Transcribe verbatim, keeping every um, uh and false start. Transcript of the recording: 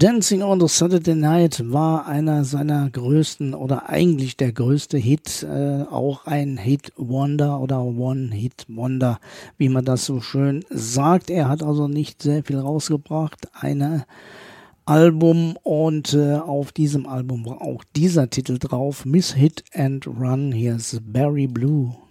Dancing on the Saturday Night war einer seiner größten oder eigentlich der größte Hit, äh, auch ein Hit-Wonder oder One-Hit-Wonder, wie man das so schön sagt. Er hat also nicht sehr viel rausgebracht, eine Album und äh, auf diesem Album war auch dieser Titel drauf, Miss Hit and Run, hier ist Barry Blue.